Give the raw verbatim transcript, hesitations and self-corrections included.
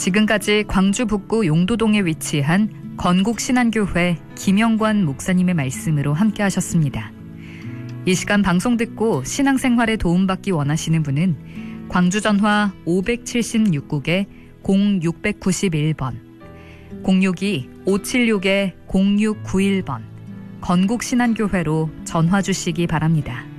지금까지 광주 북구 용도동에 위치한 건국신안교회 김영관 목사님의 말씀으로 함께 하셨습니다. 이 시간 방송 듣고 신앙생활에 도움받기 원하시는 분은 광주전화 오칠육 국에 공육구일 번, 공육이 오칠육 공육구일 번 건국신안교회로 전화 주시기 바랍니다.